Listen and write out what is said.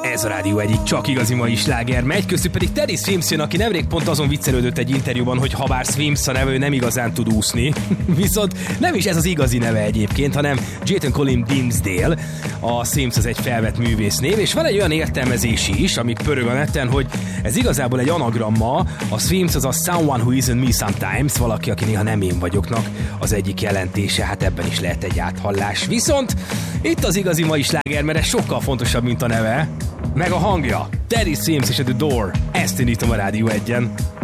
Ez a rádió egyik csak igazi mai sláger megy, köztük pedig Teddy Swims jön, aki nemrég pont azon viccelődött egy interjúban, hogy habár Swims a neve, ő nem igazán tud úszni. Viszont nem is ez az igazi neve egyébként, hanem Jayton Colin Dimmesdale. A Swims az egy felvett művésznév, és van egy olyan értelmezési is, ami pörög a neten, hogy ez igazából egy anagramma. A Swims az a someone who isn't me sometimes, valaki, aki néha nem én vagyoknak az egyik jelentése, hát ebben is lehet egy áthallás. Viszont itt az igazi mai sláger, mert ez sokkal fontosabb, mint a neve, meg a hangja. Teddy Swims és a The Door. Ezt indítom a Rádió 1-en.